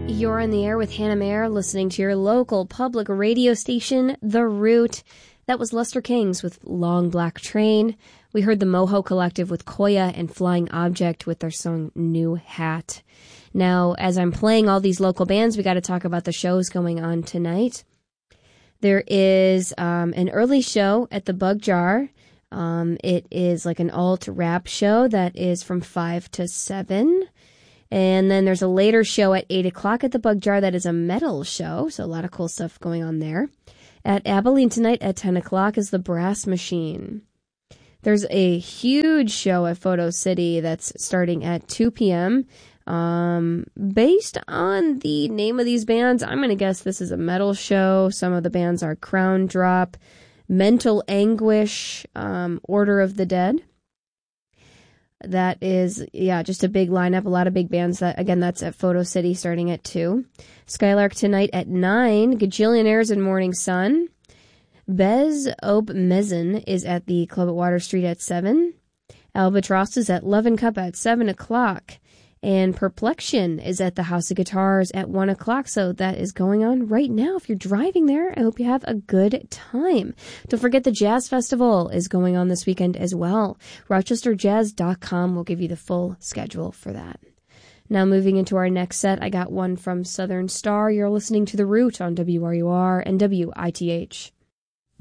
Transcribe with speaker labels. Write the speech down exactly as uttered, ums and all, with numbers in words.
Speaker 1: You're on the air with Hannah Mayer, listening to your local public radio station, The Root. That was Lester Kings with Long Black Train. We heard the Moho Collective with Koya and Flying Object with their song New Hat. Now, as I'm playing all these local bands, we got to talk about the shows going on tonight. There is um, an early show at the Bug Jar. Um, it is like an alt rap show that is from five to seven. And then there's a later show at eight o'clock at the Bug Jar that is a metal show. So a lot of cool stuff going on there. At Abilene tonight at ten o'clock is the Brass Machine. There's a huge show at Photo City that's starting at two p.m. Um, based on the name of these bands, I'm going to guess this is a metal show. Some of the bands are Crown Drop, Mental Anguish, um, Order of the Dead. That is, yeah, just a big lineup. A lot of big bands. That again, that's at Photo City starting at two. Skylark tonight at nine. Gajillionaires and Morning Sun. Bez Ope Mezzin is at the Club at Water Street at seven. Albatross is at Love and Cup at seven o'clock. And Perplexion is at the House of Guitars at one o'clock. So that is going on right now. If you're driving there, I hope you have a good time. Don't forget the Jazz Festival is going on this weekend as well. Rochester Jazz dot com will give you the full schedule for that. Now moving into our next set, I got one from Southern Star. You're listening to The Root on W R U R and W I T H.